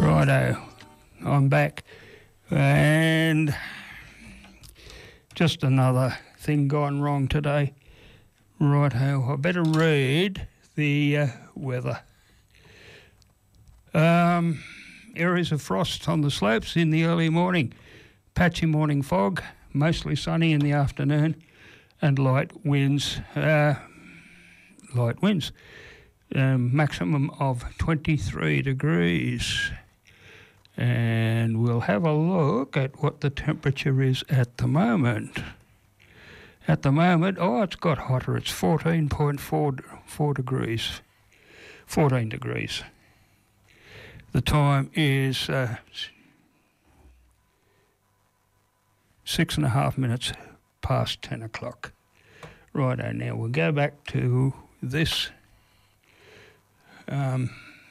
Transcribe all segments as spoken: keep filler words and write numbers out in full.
Righto, I'm back, and just another thing gone wrong today. Righto, I better read the uh, weather. Um, areas of frost on the slopes in the early morning, patchy morning fog, mostly sunny in the afternoon, and light winds. Uh, light winds. Um, maximum of twenty-three degrees. And we'll have a look at what the temperature is at the moment. At the moment, oh, it's got hotter. It's fourteen point four degrees. fourteen degrees. The time is uh, six and a half minutes past ten o'clock. Righto, now we'll go back to this. Um,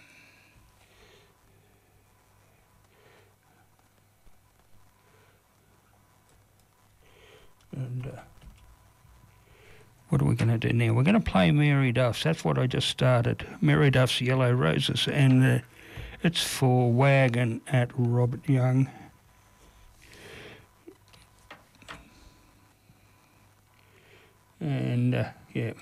and uh, what are we going to do now? We're going to play Mary Duff's. That's what I just started. Mary Duff's Yellow Roses, and uh, it's for Wagon at Robert Young. And uh, yeah,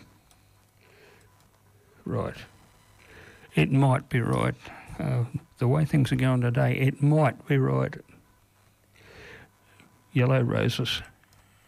right. It might be right. Uh, the way things are going today, it might be right. Yellow Roses.